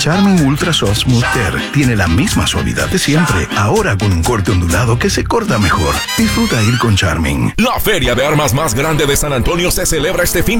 Charmin Ultra Soft Smooth Tear tiene la misma suavidad de siempre, ahora con un corte ondulado que se corta mejor. Disfruta ir con Charmin. La feria de armas más grande de San Antonio se celebra este fin